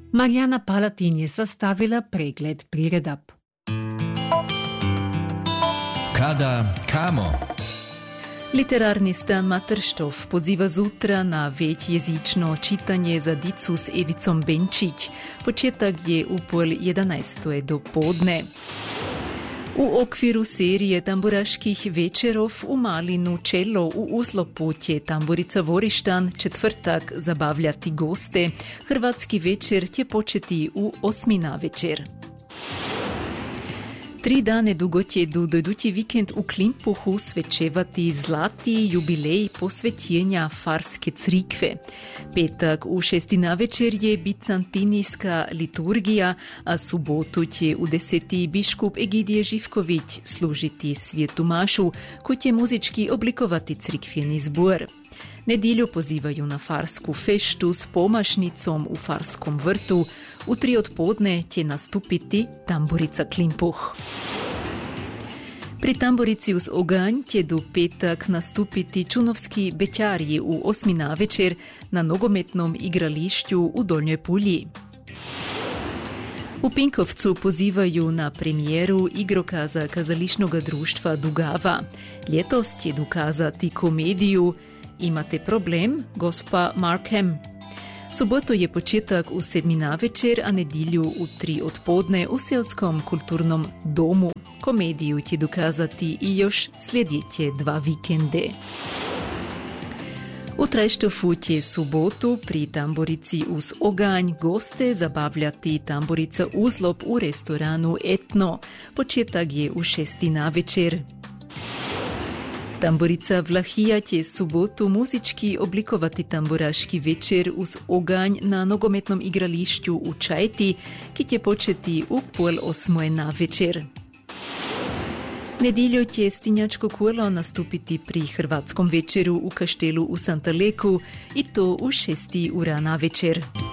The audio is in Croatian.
Marijana Palatin je sastavila pregled priredab. Kada kamo? Literarni stan Materštov poziva zutra na večjezično čitanje za dicu s Evicom Benčić. Početak je u 10:30 do podne. U okviru serije tamburaških večerov u Malinu Čelo u Uzloputje tamburica Vorištan četvrtak zabavljati goste. Hrvatski večer će početi u 8 navečer. 3 dane dugotjedu dojdući vikend u Klimpuhu svečevati zlati jubilej posvetjenja Farske crikve. Petak u 6 navečer je bizantinijska liturgija, a subotu će u 10 biškup Egidije Živković služiti svijetu mašu, koji će muzički oblikovati crikveni zbor. Nedjelju pozivaju na farsku feštu s pomašnicom u Farskom vrtu. U 3 odpodne će nastupiti tamburica Klimpuh. Pri tamburici uz Oganj će do petak nastupiti čunovski bećarji u 8 navečer na nogometnom igrališću u Dolnjoj Pulji. U Pinkovcu pozivaju na premijeru igrokaza kazališnog društva Dugava. Ljetos će dokazati komediju Imate problem, gospa Markham. Suboto je početak u 7 navečer, a nedjelju u 3 odpodne u Seoskom kulturnom domu. Komediju će dokazati i još sljedeće 2 vikende. U Trajštofu će subotu pri tamburici uz Oganj goste zabavljati tamburica Uzlop u restoranu Etno. Početak je u 6 navečer. Tamburica Vlahija će subotu muzički oblikovati tamburaški večer uz Oganj na nogometnom igrališću u Čajti, ki će početi u 7:30 navečer. Nedjelju će stinjačko kolo nastupiti pri hrvatskom večeru u kaštelu u Santaleku i to u 6 ura navečer.